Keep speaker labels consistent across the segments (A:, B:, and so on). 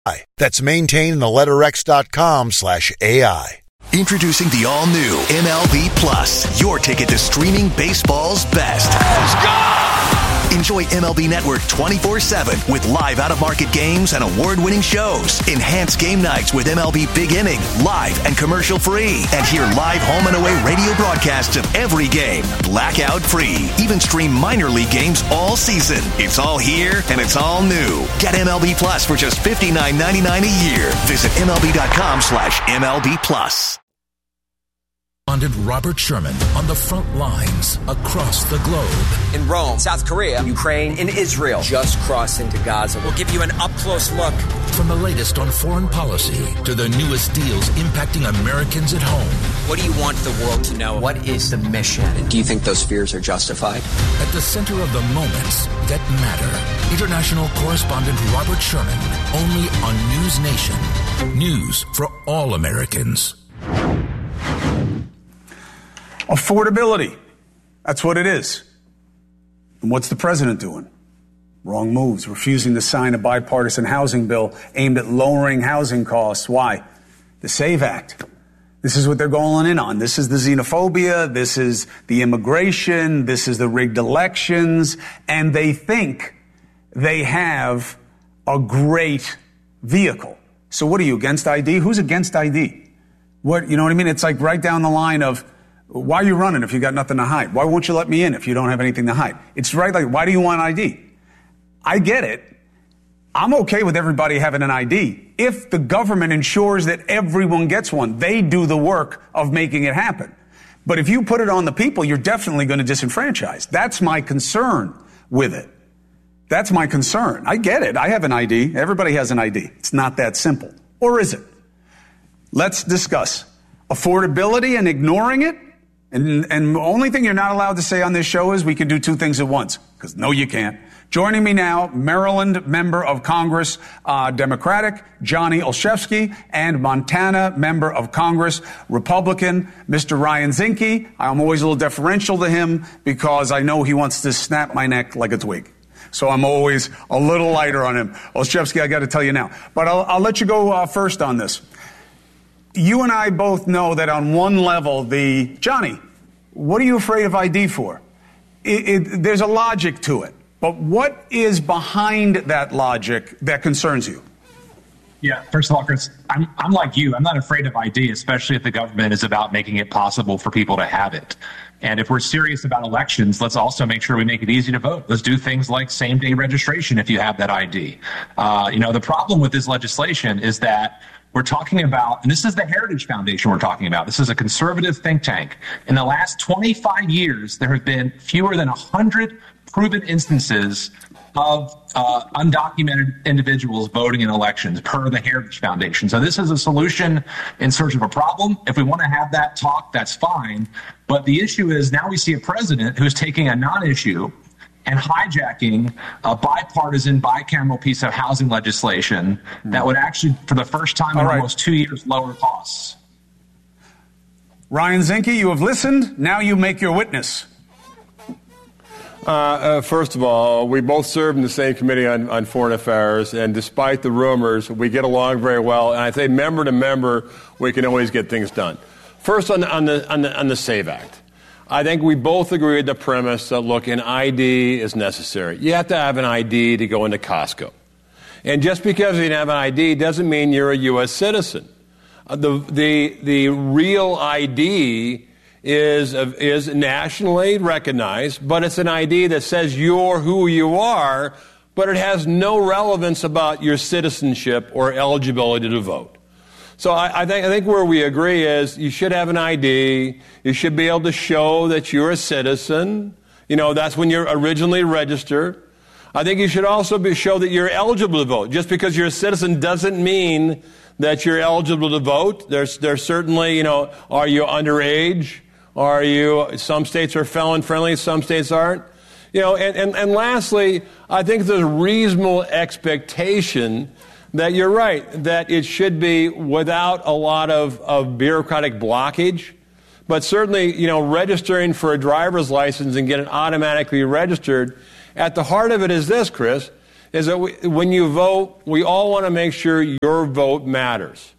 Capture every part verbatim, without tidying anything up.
A: That's maintain the letter X dot com slash AI.
B: Introducing the all-new M L B Plus, your ticket to streaming baseball's best. Let's go! Enjoy M L B Network twenty-four seven with live out-of-market games and award-winning shows. Enhance game nights with M L B Big Inning, live and commercial-free. And hear live home and away radio broadcasts of every game, blackout-free. Even stream minor league games all season. It's all here and it's all new. Get M L B Plus for just fifty-nine ninety-nine a year. Visit M L B dot com slash M L B Plus.
C: Robert Sherman on the front lines across the globe.
D: In Rome, South Korea, Ukraine, and Israel. Just cross into Gaza. We'll give you an up-close look.
C: From the latest on foreign policy to the newest deals impacting Americans at home.
D: What do you want the world to know? What is the mission? And do you think those fears are justified?
C: At the center of the moments that matter. International correspondent Robert Sherman, only on News Nation. News for all Americans.
E: Affordability. That's what it is. And what's the president doing? Wrong moves. Refusing to sign a bipartisan housing bill aimed at lowering housing costs. Why? The SAVE Act. This is what they're going in on. This is the xenophobia. This is the immigration. This is the rigged elections. And they think they have a great vehicle. So what are you, against I D? Who's against I D? What, you know what I mean? It's like right down the line of, why are you running if you got nothing to hide? Why won't you let me in if you don't have anything to hide? It's right like, why do you want I D? I get it. I'm okay with everybody having an I D if the government ensures that everyone gets one. They do the work of making it happen. But if you put it on the people, you're definitely going to disenfranchise. That's my concern with it. That's my concern. I get it. I have an I D. Everybody has an I D. It's not that simple. Or is it? Let's discuss affordability and ignoring it. And, and the only thing you're not allowed to say on this show is we can do two things at once. Because no, you can't. Joining me now, Maryland member of Congress, uh, Democratic, Johnny Olszewski, and Montana member of Congress, Republican, Mister Ryan Zinke. I'm always a little deferential to him because I know he wants to snap my neck like a twig. So I'm always a little lighter on him. Olszewski, I got to tell you now. But I'll, I'll let you go uh, first on this. You and I both know that on one level, the, Johnny, what are you afraid of I D for? It, it, there's a logic to it. But what is behind that logic that concerns you?
F: Yeah, first of all, Chris, I'm, I'm like you. I'm not afraid of I D, especially if the government is about making it possible for people to have it. And if we're serious about elections, let's also make sure we make it easy to vote. Let's do things like same-day registration if you have that I D. Uh, you know, the problem with this legislation is that we're talking about, and this is the Heritage Foundation we're talking about. This is a conservative think tank. In the last twenty-five years, there have been fewer than one hundred proven instances of uh, undocumented individuals voting in elections per the Heritage Foundation. So this is a solution in search of a problem. If we want to have that talk, that's fine. But the issue is now we see a president who's taking a non-issue and hijacking a bipartisan, bicameral piece of housing legislation that would actually, for the first time in right. almost two years, lower costs.
E: Ryan Zinke, you have listened. Now you make your witness.
G: Uh, uh, first of all, we both served in the same committee on, on foreign affairs, and despite the rumors, we get along very well. And I say member to member, we can always get things done. First, on the, on the, on the, on the SAVE Act. I think we both agree with the premise that, look, an I D is necessary. You have to have an I D to go into Costco. And just because you have an I D doesn't mean you're a U S citizen. Uh, the, the, the real I D is, uh, is nationally recognized, but it's an I D that says you're who you are, but it has no relevance about your citizenship or eligibility to vote. So I, I, think, I think where we agree is you should have an I D. You should be able to show that you're a citizen. You know, that's when you're originally registered. I think you should also be, show that you're eligible to vote. Just because you're a citizen doesn't mean that you're eligible to vote. There's, there's certainly, you know, are you underage? Are you, some states are felon friendly, some states aren't. You know, and, and, and lastly, I think there's a reasonable expectation that you're right, that it should be without a lot of, of bureaucratic blockage. But certainly, you know, registering for a driver's license and getting automatically registered, at the heart of it is this, Chris, is that we, when you vote, we all want to make sure your vote matters.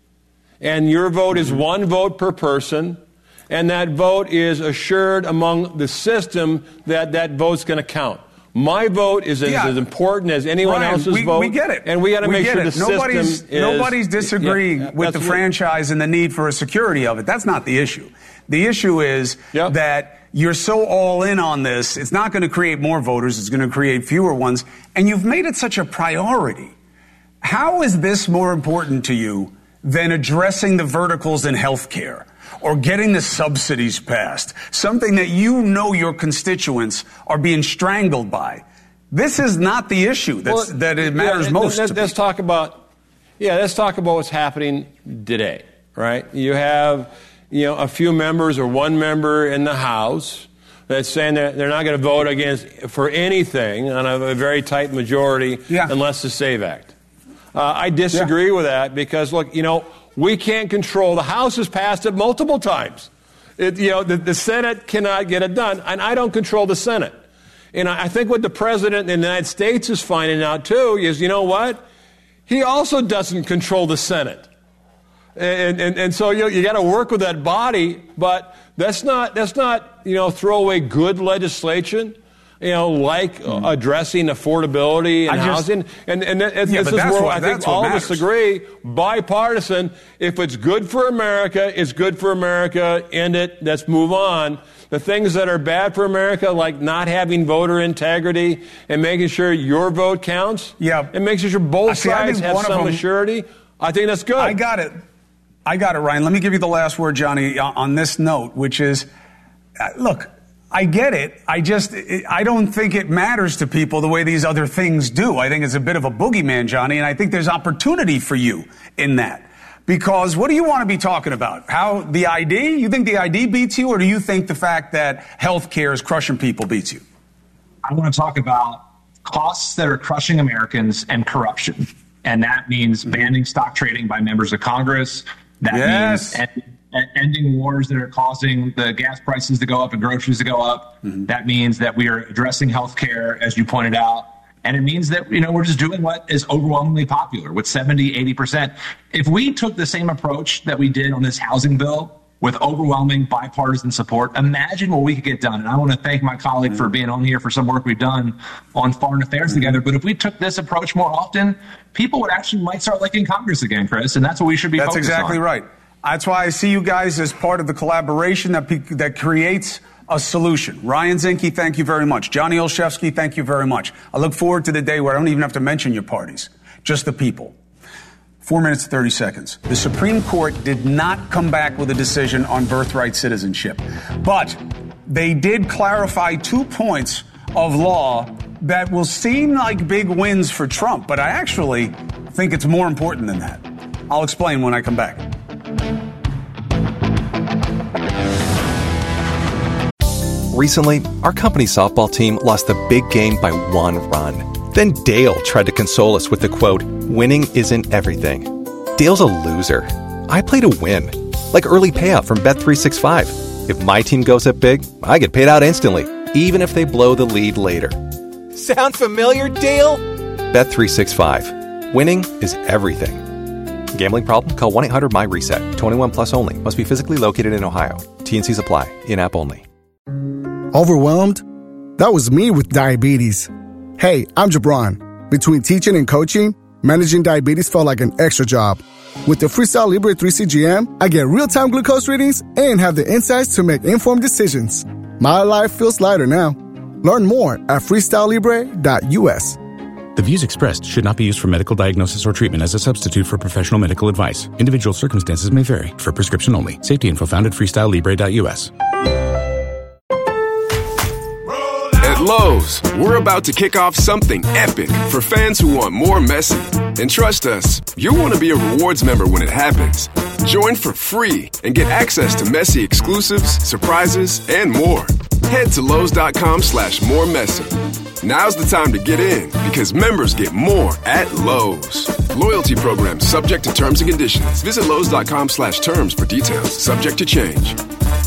G: And your vote is one vote per person, and that vote is assured among the system that that vote's going to count. My vote is as,
E: yeah.
G: as important as anyone
E: Ryan,
G: else's
E: we,
G: vote.
E: We get it.
G: And we got to make sure
E: it.
G: the
E: nobody's,
G: system is...
E: Nobody's disagreeing
G: yeah,
E: with the
G: what,
E: franchise and the need for a security of it. That's not the issue. The issue is yep. that you're so all in on this, it's not going to create more voters, it's going to create fewer ones, and you've made it such a priority. How is this more important to you than addressing the verticals in health care or getting the subsidies passed, something that you know your constituents are being strangled by? This is not the issue that's, well, that it matters
G: yeah,
E: most
G: let's,
E: to
G: let's
E: people.
G: talk about, yeah, let's talk about what's happening today, right? You have... you know, a few members or one member in the House that's saying that they're not going to vote against for anything on a, a very tight majority yeah. unless the SAVE Act. Uh, I disagree yeah. with that because, look, you know, we can't control. The House has passed it multiple times. It, you know, the, the Senate cannot get it done, and I don't control the Senate. And I, I think what the President in the United States is finding out, too, is, you know what? He also doesn't control the Senate. And, and and so you you got to work with that body, but that's not that's not you know throw away good legislation, you know like mm. addressing affordability and
E: just,
G: housing, and and yeah, this is where what, I think all of us agree, bipartisan. If it's good for America, it's good for America. End it. Let's move on. The things that are bad for America, like not having voter integrity and making sure your vote counts,
E: yeah,
G: and making sure both
E: See,
G: sides have some
E: them,
G: assurity. I think that's good.
E: I got it. I got it, Ryan. Let me give you the last word, Johnny, on this note, which is, uh, look, I get it. I just, it, I don't think it matters to people the way these other things do. I think it's a bit of a boogeyman, Johnny, and I think there's opportunity for you in that. Because what do you want to be talking about? How the I D? You think the I D beats you, or do you think the fact that health care is crushing people beats you?
F: I want to talk about costs that are crushing Americans and corruption. And that means banning stock trading by members of Congress. That
E: yes.
F: means end, ending wars that are causing the gas prices to go up and groceries to go up. Mm-hmm. That means that we are addressing health care, as you pointed out. And it means that, you know, we're just doing what is overwhelmingly popular with seventy, eighty percent. If we took the same approach that we did on this housing bill with overwhelming bipartisan support, imagine what we could get done. And I want to thank my colleague mm-hmm. for being on here for some work we've done on foreign affairs mm-hmm. together. But if we took this approach more often, people would actually might start liking Congress again, Chris. And that's what we should be
E: that's
F: focused on.
E: That's exactly right. That's why I see you guys as part of the collaboration that, pe- that creates a solution. Ryan Zinke, thank you very much. Johnny Olszewski, thank you very much. I look forward to the day where I don't even have to mention your parties, just the people. Four minutes, thirty seconds. The Supreme Court did not come back with a decision on birthright citizenship, but they did clarify two points of law that will seem like big wins for Trump, but I actually think it's more important than that. I'll explain when I come back.
H: Recently, our company's softball team lost the big game by one run. Then Dale tried to console us with the quote, "Winning isn't everything." Dale's a loser. I play to win. Like early payout from Bet three sixty-five. If my team goes up big, I get paid out instantly, even if they blow the lead later. Sound familiar, Dale? Bet three sixty-five. Winning is everything. Gambling problem? Call one eight hundred M Y reset. twenty-one plus only. Must be physically located in Ohio. T N Cs apply. In-app only.
I: Overwhelmed? That was me with diabetes. Hey, I'm Jabron. Between teaching and coaching, managing diabetes felt like an extra job. With the Freestyle Libre three C G M, I get real-time glucose readings and have the insights to make informed decisions. My life feels lighter now. Learn more at freestyle libre dot U S.
J: The views expressed should not be used for medical diagnosis or treatment as a substitute for professional medical advice. Individual circumstances may vary. For prescription only. Safety info found at freestyle libre dot U S.
K: At Lowe's, we're about to kick off something epic for fans who want more Messi. And trust us, you'll want to be a rewards member when it happens. Join for free and get access to Messi exclusives, surprises, and more. Head to Lowe's.com slash more Messi. Now's the time to get in because members get more at Lowe's. Loyalty program subject to terms and conditions. Visit Lowe's.com slash terms for details. Subject to change.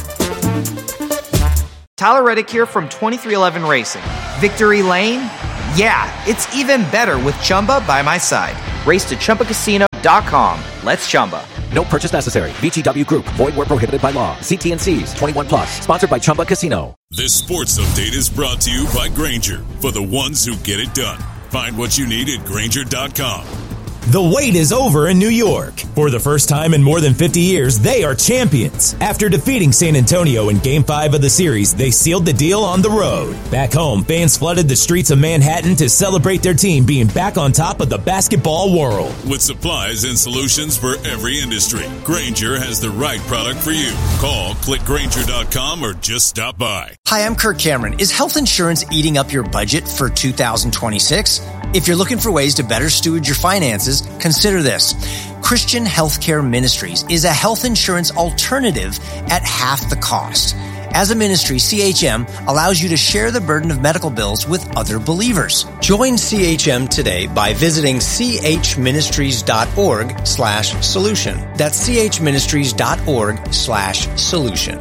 L: Tyler Reddick here from twenty-three eleven Racing. Victory Lane? Yeah, it's even better with Chumba by my side. Race to Chumba Casino dot com. Let's Chumba.
M: No purchase necessary. V G W Group. Void where prohibited by law. See T and C's. twenty-one plus. Sponsored by Chumba Casino.
N: This sports update is brought to you by Grainger, for the ones who get it done. Find what you need at Grainger dot com.
O: The wait is over in New York. For the first time in more than fifty years, they are champions. After defeating San Antonio in Game five of the series, they sealed the deal on the road. Back home, fans flooded the streets of Manhattan to celebrate their team being back on top of the basketball world.
N: With supplies and solutions for every industry, Grainger has the right product for you. Call, click Grainger dot com, or just stop by.
P: Hi, I'm Kirk Cameron. Is health insurance eating up your budget for two thousand twenty-six? If you're looking for ways to better steward your finances, consider this. Christian Healthcare Ministries is a health insurance alternative at half the cost. As a ministry, C H M allows you to share the burden of medical bills with other believers. Join C H M today by visiting chministries.org slash solution. That's chministries.org slash solution.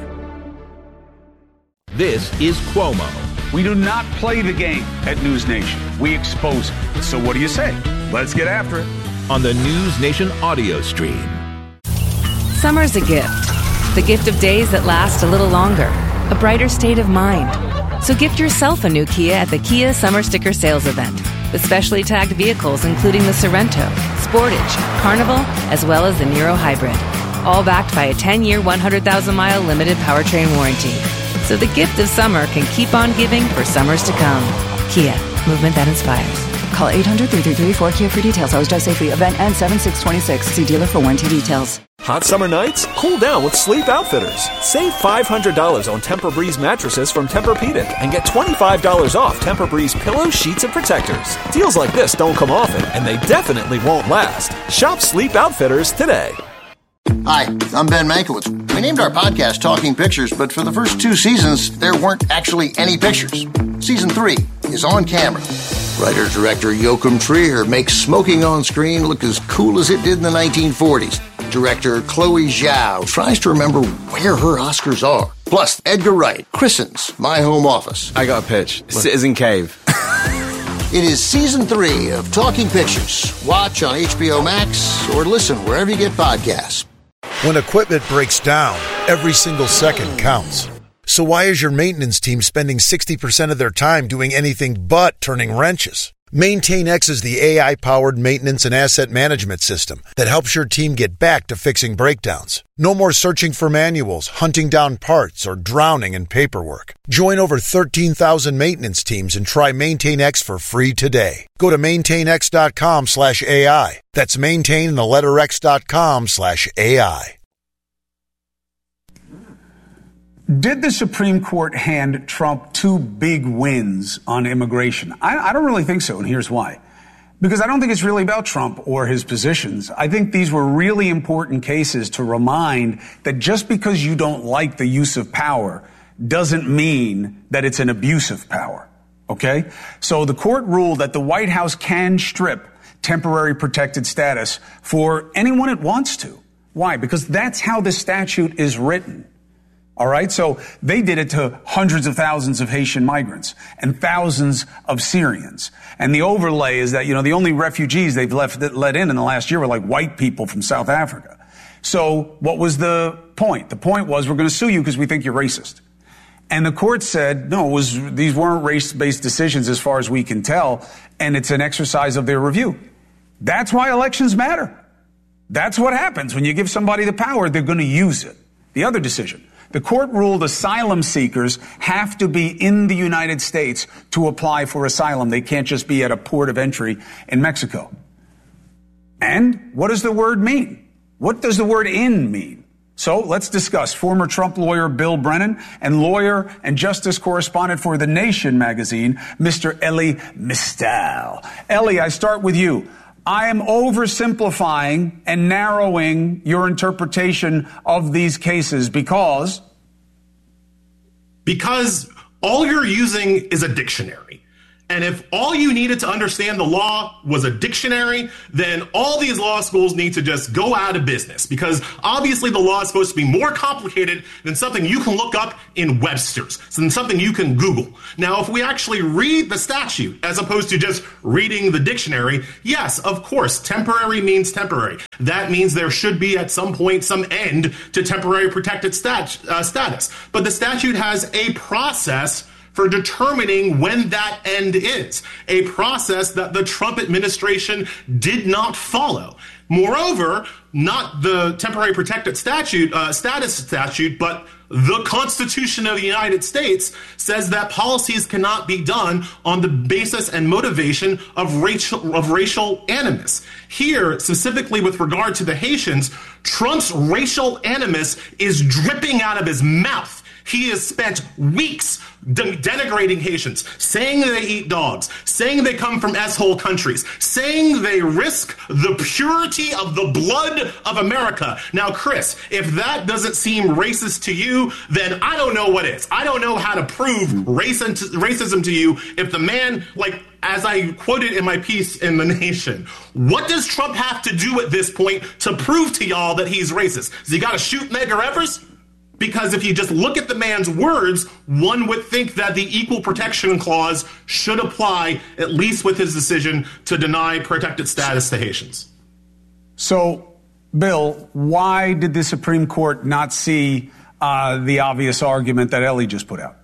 Q: This is Cuomo.
E: We do not play the game at News Nation. We expose it. So what do you say? Let's get after it.
Q: On the News Nation audio stream.
R: Summer's a gift. The gift of days that last a little longer. A brighter state of mind. So gift yourself a new Kia at the Kia Summer Sticker Sales Event. With specially tagged vehicles including the Sorrento, Sportage, Carnival, as well as the Niro Hybrid. All backed by a ten-year, one hundred thousand mile limited powertrain warranty. So the gift of summer can keep on giving for summers to come. Kia, movement that inspires.
S: Call eight hundred, three three three, four K I A for details. Always drive safely. Event ends seven six twenty-six. See dealer for warranty details.
T: Hot summer nights? Cool down with Sleep Outfitters. Save five hundred dollars on Tempur-Breeze mattresses from Tempur-Pedic and get twenty-five dollars off Tempur-Breeze pillows, sheets, and protectors. Deals like this don't come often, and they definitely won't last. Shop Sleep Outfitters today.
U: Hi, I'm Ben Mankiewicz. We named our podcast Talking Pictures, but for the first two seasons, there weren't actually any pictures. Season three is on camera. Writer-director Joachim Trier makes smoking on screen look as cool as it did in the nineteen forties. Director Chloe Zhao tries to remember where her Oscars are. Plus, Edgar Wright christens My Home Office.
V: I got a pitch. Citizen Cave.
U: It is season three of Talking Pictures. Watch on H B O Max or listen wherever you get podcasts.
A: When equipment breaks down, every single second counts. So why is your maintenance team spending sixty percent of their time doing anything but turning wrenches? MaintainX is the A I-powered maintenance and asset management system that helps your team get back to fixing breakdowns. No more searching for manuals, hunting down parts, or drowning in paperwork. Join over thirteen thousand maintenance teams and try MaintainX for free today. Go to maintainx.com slash AI. That's maintain the letter x.com slash AI.
E: Did the Supreme Court hand Trump two big wins on immigration? I, I don't really think so, and here's why. Because I don't think it's really about Trump or his positions. I think these were really important cases to remind that just because you don't like the use of power doesn't mean that it's an abuse of power, okay? So the court ruled that the White House can strip temporary protected status for anyone it wants to. Why? Because that's how the statute is written. All right. So they did it to hundreds of thousands of Haitian migrants and thousands of Syrians. And the overlay is that, you know, the only refugees they've left let in in the last year were like white people from South Africa. So what was the point? The point was, we're going to sue you because we think you're racist. And the court said, no, it was, these weren't race-based decisions as far as we can tell. And it's an exercise of their review. That's why elections matter. That's what happens. When you give somebody the power, they're going to use it. The other decision. The court ruled asylum seekers have to be in the United States to apply for asylum. They can't just be at a port of entry in Mexico. And what does the word mean? What does the word in mean? So let's discuss. Former Trump lawyer Bill Brennan and lawyer and justice correspondent for The Nation magazine, Mister Elie Mystal. Elie, I start with you. I am oversimplifying and narrowing your interpretation of these cases because...
W: Because all you're using is a dictionary.
B: And if all you needed to understand the law was a dictionary, then all these law schools need to just go out of business, because obviously the law is supposed to be more complicated than something you can look up in Webster's, than something you can Google. Now, if we actually read the statute as opposed to just reading the dictionary, yes, of course, temporary means temporary. That means there should be at some point some end to temporary protected stat- uh, status. But the statute has a process for determining when that end is, a process that the Trump administration did not follow. Moreover, not the temporary protected statute, uh, status statute, but the Constitution of the United States says that policies cannot be done on the basis and motivation of racial, of racial animus. Here, specifically with regard to the Haitians, Trump's racial animus is dripping out of his mouth. He has spent weeks de- denigrating Haitians, saying they eat dogs, saying they come from S-hole countries, saying they risk the purity of the blood of America. Now, Chris, if that doesn't seem racist to you, then I don't know what is. I don't know how to prove racism to, racism to you if the man, like, as I quoted in my piece in The Nation, what does Trump have to do at this point to prove to y'all that he's racist? Does he got to shoot Medgar Evers? Because if you just look at the man's words, one would think that the Equal Protection Clause should apply, at least with his decision to deny protected status to Haitians.
E: So, Bill, why did the Supreme Court not see uh, the obvious argument that Ellie just put out?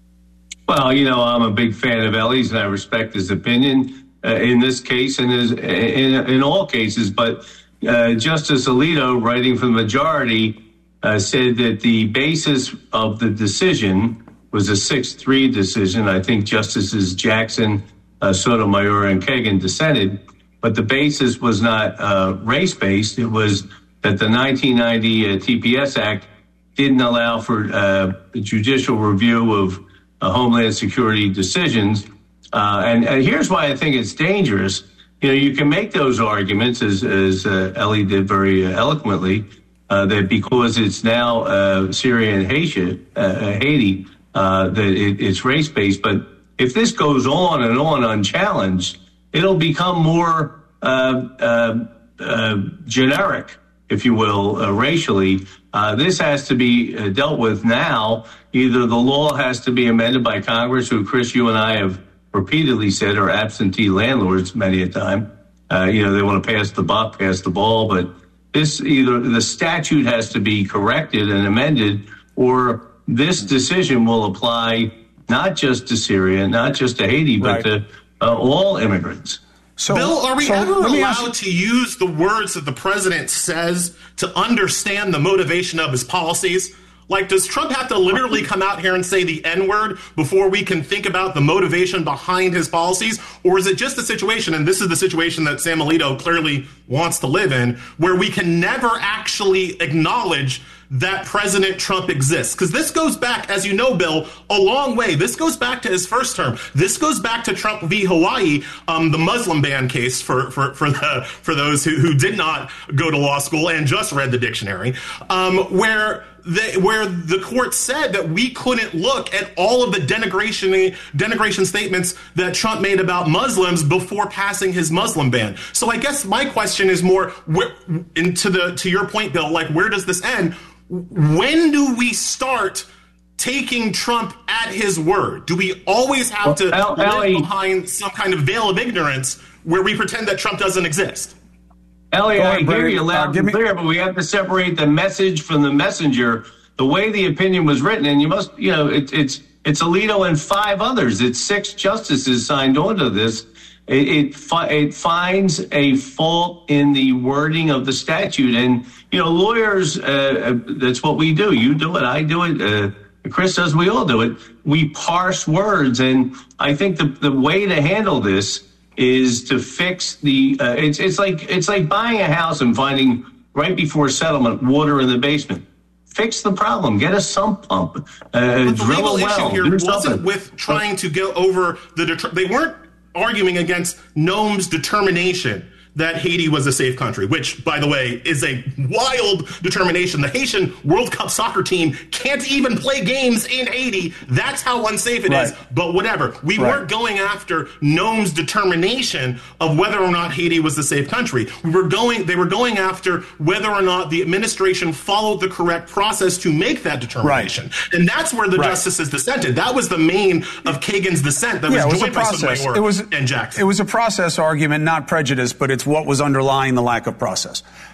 D: Well, you know, I'm a big fan of Ellie's, and I respect his opinion uh, in this case and his, in, in all cases. But uh, Justice Alito, writing for the majority, Uh, said that the basis of the decision was a six three decision. I think Justices Jackson, uh, Sotomayor, and Kagan dissented, but the basis was not uh, race-based. It was that the nineteen ninety uh, T P S Act didn't allow for uh, judicial review of uh, Homeland Security decisions. Uh, and, and here's why I think it's dangerous. You know, you can make those arguments, as, as uh, Ellie did very uh, eloquently, Uh, that because it's now uh, Syria and Haiti, uh, Haiti uh, that it, it's race-based. But if this goes on and on unchallenged, it'll become more uh, uh, uh, generic, if you will, uh, racially. Uh, this has to be uh, dealt with now. Either the law has to be amended by Congress, who, Chris, you and I have repeatedly said are absentee landlords many a time. Uh, you know, they want to pass the buck, pass the ball, but this either the statute has to be corrected and amended, or this decision will apply not just to Syria, not just to Haiti, but right. to uh, all immigrants.
B: So, Bill, are we so ever allowed to use the words that the president says to understand the motivation of his policies? Like, does Trump have to literally come out here and say the N-word before we can think about the motivation behind his policies? Or is it just a situation, and this is the situation that Sam Alito clearly wants to live in, where we can never actually acknowledge that President Trump exists? Because this goes back, as you know, Bill, a long way. This goes back to his first term. This goes back to Trump v. Hawaii, um, the Muslim ban case for for for, the, for those who, who did not go to law school and just read the dictionary, um, where the, where the court said that we couldn't look at all of the denigration denigration statements that Trump made about Muslims before passing his Muslim ban. So I guess my question is more, where, into the to your point, Bill, like, where does this end? When do we start taking Trump at his word? Do we always have to well, live behind some kind of veil of ignorance where we pretend that Trump doesn't exist?
D: Ellie, I hear you loud and clear, but we have to separate the message from the messenger. The way the opinion was written, and you must, you know, it, it's it's Alito and five others. It's six justices signed on to this. It, it, it finds a fault in the wording of the statute. And, you know, lawyers, uh, that's what we do. You do it, I do it, uh, Chris does, we all do it. We parse words. And I think the, the way to handle this is to fix the, uh, it's it's like it's like buying a house and finding right before settlement water in the basement. Fix the problem. Get a sump pump. Uh,
B: but the
D: drill
B: legal
D: a well.
B: issue here wasn't with trying to go over the, they weren't arguing against Noam's determination that Haiti was a safe country, which, by the way, is a wild determination. The Haitian World Cup soccer team can't even play games in Haiti. That's how unsafe it right. is. But whatever. We right. weren't going after Nome's determination of whether or not Haiti was a safe country. We were going, they were going after whether or not the administration followed the correct process to make that determination. Right. And that's where the right. justices dissented. That was the main of Kagan's dissent that
E: yeah,
B: was
E: it was
B: joined
E: a
B: by
E: process.
B: Sotomayor
E: it was,
B: and Jackson.
E: It was a process argument, not prejudice, but it's what was underlying the lack of process.